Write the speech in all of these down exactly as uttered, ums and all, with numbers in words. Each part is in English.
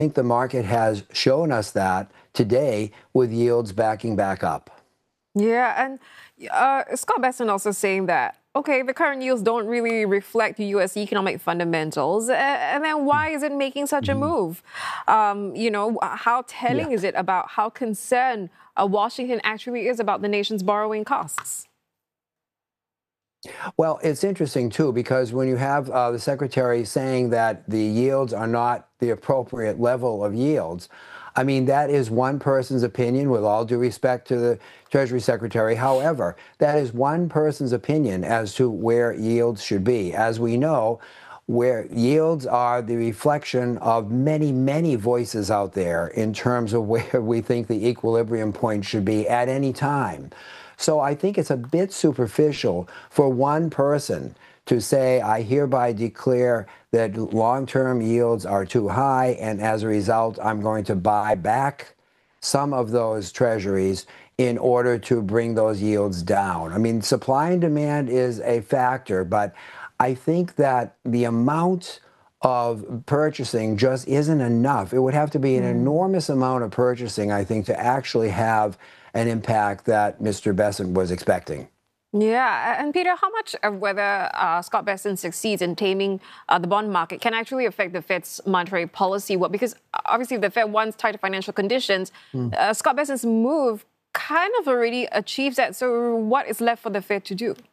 think the market has shown us that today with yields backing back up. Yeah, and uh, Scott Bessent also saying that, okay, the current yields don't really reflect U S economic fundamentals. Uh, and then why is it making such a Mhm. move? Um, you know, how Yeah. telling is it about how concerned uh, Washington actually is about the nation's borrowing costs? Well, it's interesting too, because when you have uh, the secretary saying that the yields are not the appropriate level of yields, I mean, that is one person's opinion, with all due respect to the Treasury Secretary. However, that is one person's opinion as to where yields should be. As we know, where yields are the reflection of many, many voices out there in terms of where we think the equilibrium point should be at any time. So I think it's a bit superficial for one person to say, I hereby declare that long-term yields are too high, and as a result, I'm going to buy back some of those treasuries in order to bring those yields down. I mean, supply and demand is a factor, but I think that the amount of purchasing just isn't enough. It would have to be an enormous amount of purchasing, I think, to actually have an impact that Mister Bessent was expecting. Yeah, and Peter, how much of whether uh, Scott Bessent succeeds in taming uh, the bond market can actually affect the Fed's monetary policy? Well, because obviously the Fed wants tighter financial conditions. Mm. Uh, Scott Bessent's move kind of already achieves that. So what is left for the Fed to do?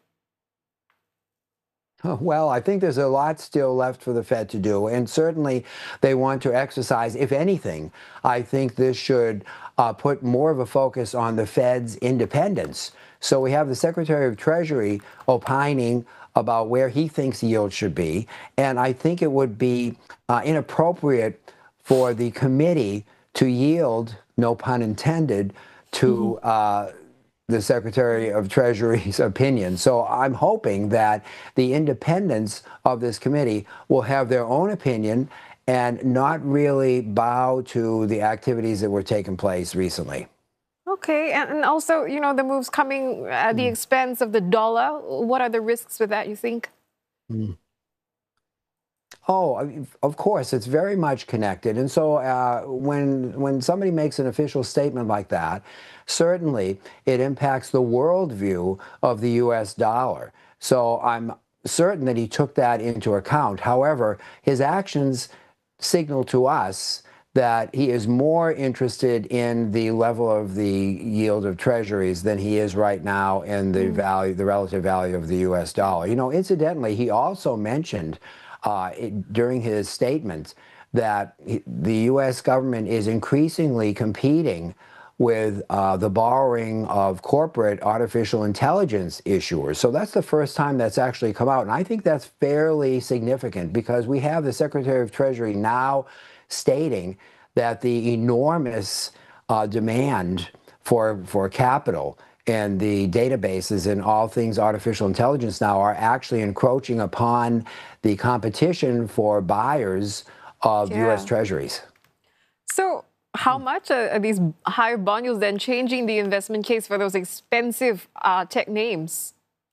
Oh, well, I think there's a lot still left for the Fed to do, and certainly they want to exercise, if anything, I think this should uh, put more of a focus on the Fed's independence. So we have the Secretary of Treasury opining about where he thinks yield should be, and I think it would be uh, inappropriate for the committee to yield, no pun intended, Hmm. to uh, the Secretary of Treasury's opinion. So I'm hoping that the independents of this committee will have their own opinion and not really bow to the activities that were taking place recently. Okay, and, and also, you know, the moves coming at the expense of the dollar. What are the risks with that, you think? Mm. Oh, I mean, of course, it's very much connected. And so uh, when when somebody makes an official statement like that, certainly it impacts the worldview of the U S dollar. So I'm certain that he took that into account. However, his actions signal to us that he is more interested in the level of the yield of treasuries than he is right now in the value, the relative value of the U S dollar. You know, incidentally, he also mentioned uh, it, during his statement that he, the U S government is increasingly competing with uh, the borrowing of corporate artificial intelligence issuers. So that's the first time that's actually come out. And I think that's fairly significant, because we have the Secretary of Treasury now stating that the enormous uh, demand for, for capital and the databases and all things artificial intelligence now are actually encroaching upon the competition for buyers of U S Yeah. treasuries. So how much are, are these higher bond yields then changing the investment case for those expensive uh, tech names?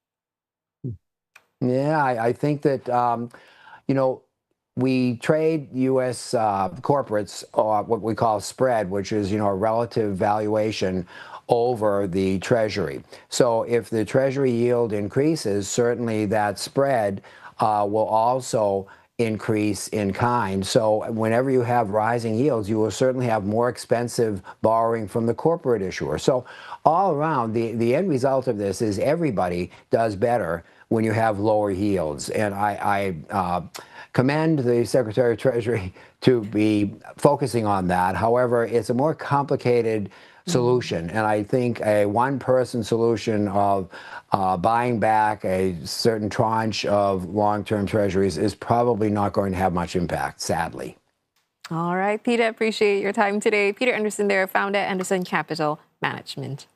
Yeah, I, I think that, um, you know, we trade U S uh, corporates, uh, what we call spread, which is, you know, a relative valuation over the Treasury. So if the Treasury yield increases, certainly that spread uh, will also increase in kind. So whenever you have rising yields, you will certainly have more expensive borrowing from the corporate issuer. So all around, the, the end result of this is everybody does better when you have lower yields. And I, I uh, commend the Secretary of Treasury to be focusing on that. However, it's a more complicated solution. And I think a one-person solution of uh, buying back a certain tranche of long-term treasuries is probably not going to have much impact, sadly. All right, Peter, appreciate your time today. Peter Anderson there, founder at Anderson Capital Management.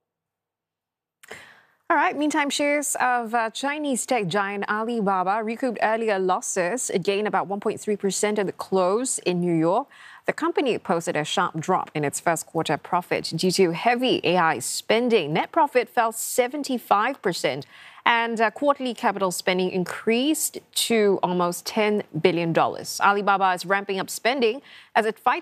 All right, meantime, shares of uh, Chinese tech giant Alibaba recouped earlier losses, a gain about one point three percent at the close in New York. The company posted a sharp drop in its first quarter profit due to heavy A I spending. Net profit fell seventy-five percent And uh, quarterly capital spending increased to almost ten billion dollars. Alibaba is ramping up spending as it fights